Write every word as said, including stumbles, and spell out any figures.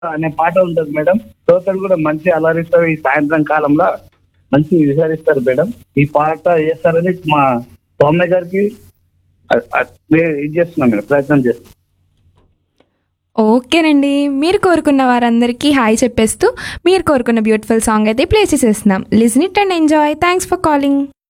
అనే పాట ఉంటది మేడం. శ్రోతలు కూడా మంచి అలరిస్తారు ఈ సాయంత్రం కాలంలో మంచి విచారిస్తారు మేడం. ఈ పాట చేస్తారని మా సౌమ్య గారికి అ- అ- మే- ఇది చేస్తున్నాం మేడం, ప్రయత్నం చేస్తున్నాం. ఓకేనండి. మీరు కోరుకున్న వారందరికీ హాయ్ చెప్పేస్తూ మీరు కోరుకున్న బ్యూటిఫుల్ సాంగ్ అయితే ప్లే చేసేస్తున్నాం. Listen it and enjoy. Thanks for calling.